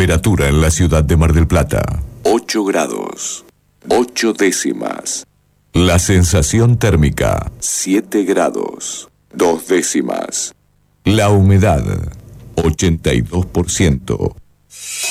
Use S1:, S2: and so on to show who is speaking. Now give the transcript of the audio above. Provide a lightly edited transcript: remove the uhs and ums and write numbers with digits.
S1: Temperatura en la ciudad de Mar del Plata: 8 grados, 8 décimas. La sensación térmica: 7 grados, 2 décimas. La humedad: 82%.